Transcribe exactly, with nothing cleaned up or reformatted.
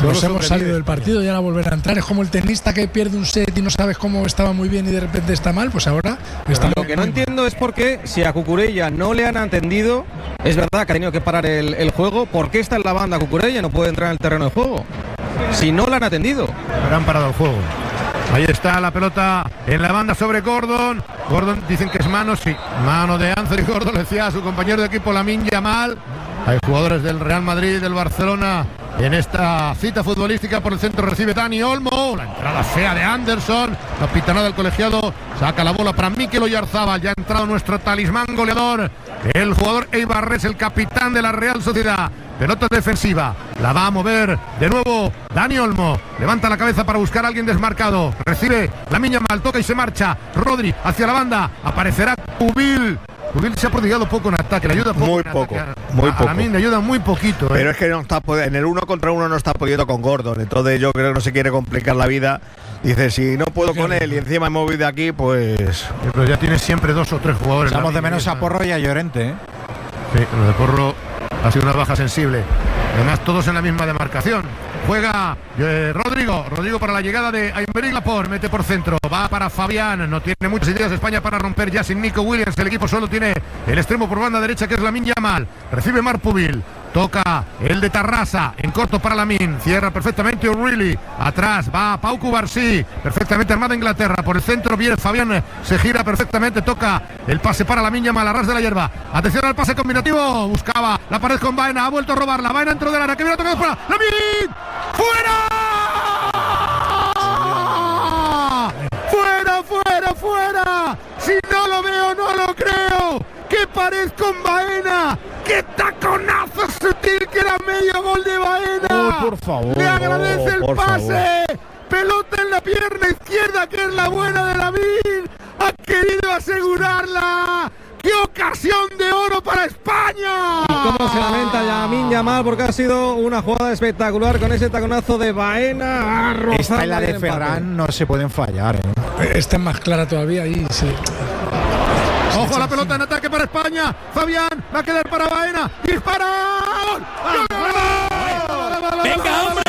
Nos hemos salido del partido y ahora volver a entrar. Es como el tenista que pierde un set y no sabes cómo estaba muy bien y de repente está mal. Pues ahora está Lo que no entiendo es por qué, si a Cucurella no le han atendido, es verdad que ha tenido que parar el, el juego, ¿por qué está en la banda Cucurella? No puede entrar en el terreno de juego. Si no le han atendido. Pero han parado el juego. Ahí está la pelota en la banda sobre Gordon. Gordon dicen que es mano, sí. Mano de Anthony Gordon, le decía a su compañero de equipo Lamine Yamal. Hay jugadores del Real Madrid, del Barcelona en esta cita futbolística. Por el centro recibe Dani Olmo. La entrada fea de Anderson. No pita nada el colegiado. Saca la bola para Mikel Oyarzabal. Ya ha entrado nuestro talismán goleador, el jugador Eibarres, el capitán de la Real Sociedad. Pelota defensiva, la va a mover de nuevo Dani Olmo. Levanta la cabeza para buscar a alguien desmarcado. Recibe Lamine Yamal, toca y se marcha. Rodri hacia la banda. Aparecerá Pubil. Pubil se ha prodigado poco en ataque, le ayuda poco. Muy poco, muy a, poco. A Lamine le ayuda muy poquito. ¿eh? Pero es que no está en el uno contra uno no está pudiendo con Gordon. Entonces yo creo que no se quiere complicar la vida. Dice, si no puedo con él y encima me voy de aquí, pues... Pero ya tiene siempre dos o tres jugadores. Echamos de menos a Porro y a Llorente, ¿eh? Sí, lo de Porro ha sido una baja sensible. Además, todos en la misma demarcación. Juega eh, Rodrigo. Rodrigo para la llegada de Aymeric Laporte. Mete por centro. Va para Fabián. No tiene muchas ideas España para romper ya sin Nico Williams. El equipo solo tiene el extremo por banda derecha, que es Lamine Yamal. Recibe Marc Pubil. Toca el de Tarrasa. En corto para Lamine. Cierra perfectamente O'Reilly. Atrás va Pau Cubarsí. Perfectamente armada Inglaterra. Por el centro viene Fabián. Se gira perfectamente. Toca el pase para Lamine Yamal. A ras de la hierba. Atención al pase combinativo. Buscaba la pared con Baena. Ha vuelto a robarla. Baena dentro del área. Que viene a tocar para Lamine. ¡Fuera! ¡Fuera, fuera, fuera! Si no lo veo, no lo creo. ¡Qué pared con Baena! ¡Qué taconazo sutil, que era medio gol de Baena! Oh, por favor. Le agradece oh, el pase. Favor. Pelota en la pierna izquierda, que es la buena de Lamine. Ha querido asegurarla. ¡Qué ocasión de oro para España! ¿Cómo se lamenta Lamine Yamal? Porque ha sido una jugada espectacular con ese taconazo de Baena. Esta y la de Ferran no se pueden fallar, ¿eh? Esta es más clara todavía y sí. Ojo a la pelota en ataque para España. Fabián va a quedar para Baena. ¡Dispara! ¡Gol! ¡Gol! ¡Venga, hombre!